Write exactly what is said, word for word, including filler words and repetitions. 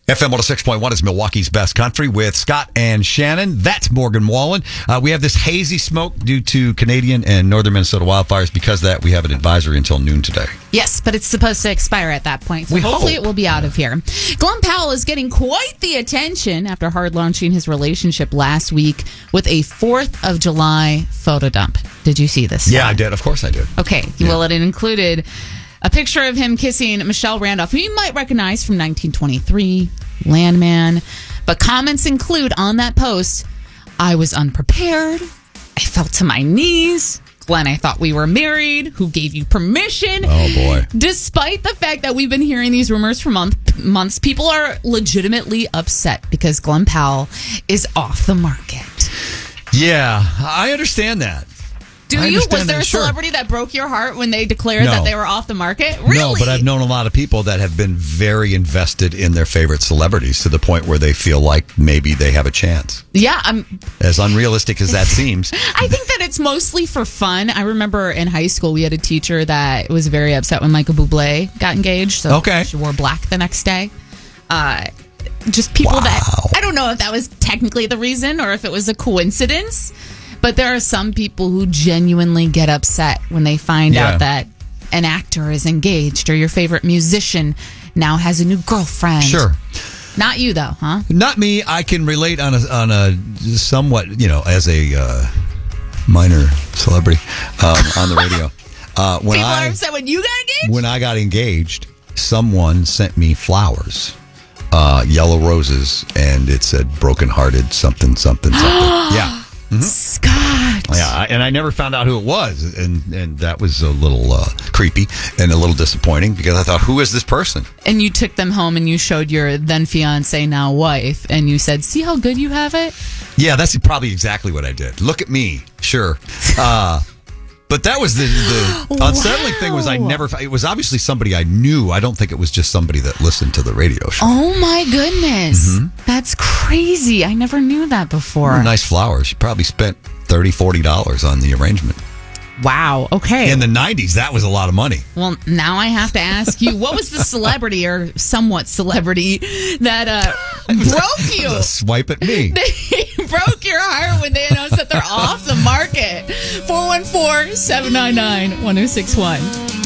F M one oh six point one is Milwaukee's Best Country with Scott and Shannon. That's Morgan Wallen. Uh, we have this hazy smoke due to Canadian and northern Minnesota wildfires. Because of that, we have an advisory until noon today. Yes, but it's supposed to expire at that point. So We hopefully hope. it will be out of here. Glenn Powell is getting quite the attention after hard launching his relationship last week with a fourth of July photo dump. Did you see this? Yeah, I did. Of course I did. Okay. Yeah. Well, it included a picture of him kissing Michelle Randolph, who you might recognize from nineteen twenty-three, Landman. But comments include on that post, I was unprepared. I fell to my knees. Glenn, I thought we were married. Who gave you permission? Oh, boy. Despite the fact that we've been hearing these rumors for month, months, people are legitimately upset because Glenn Powell is off the market. Yeah, I understand that. Do I you? Was understand there that, a sure. celebrity that broke your heart when they declared No. that they were off the market? Really? No, but I've known a lot of people that have been very invested in their favorite celebrities to the point where they feel like maybe they have a chance. Yeah, I'm. As unrealistic as that seems. I think that it's mostly for fun. I remember in high school we had a teacher that was very upset when Michael Bublé got engaged. So Okay. she wore black the next day. Uh, just people Wow. that I don't know if that was technically the reason or if it was a coincidence. But there are some people who genuinely get upset when they find Yeah. out that an actor is engaged or your favorite musician now has a new girlfriend. Sure. Not you though, huh? Not me. I can relate on a on a somewhat, you know, as a uh, minor celebrity um, on the radio. Uh, when People I are upset when you got engaged? when I got engaged, someone sent me flowers, uh, yellow roses, and it said "broken-hearted" something something something. Yeah. Mm-hmm. Scott. Yeah, I- and I never found out who it was, and and that was a little uh, creepy and a little disappointing because I thought, who is this person? And you took them home and you showed your then fiance, now wife, and you said, see how good you have it? Yeah, that's probably exactly what I did. Look at me, sure. Uh, but that was the, the unsettling thing was I never, it was obviously somebody I knew. I don't think it was just somebody that listened to the radio show. Oh my goodness. Mm-hmm. That's crazy. I never knew that before. Nice flowers. She probably spent thirty dollars, forty dollars on the arrangement. Wow. Okay. In the nineties, that was a lot of money. Well, now I have to ask you, what was the celebrity or somewhat celebrity that uh, broke you? The swipe at me. They broke your heart when they announced that they're off the market. four one four, seven nine nine, one oh six one.